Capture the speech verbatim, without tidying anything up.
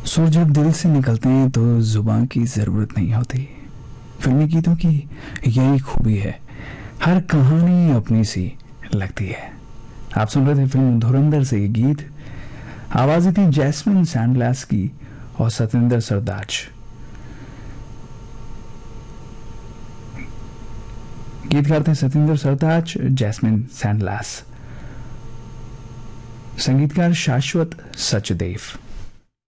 सुर जब दिल से निकलते हैं तो जुबान की ज़रूरत नहीं होती। फिल्मी गीतों की यही खूबी है, हर कहानी अपनी सी लगती है। आप सुन रहे थे फिल्म धुरंधर से ये गीत। आवाज़ें थी जैस्मिन सैंडलास की और सतेंद्र सरताज। गीतकार थे सतेंद्र सरताज, जैस्मिन सैंडलास। संगीतकार शाश्वत सचदेव।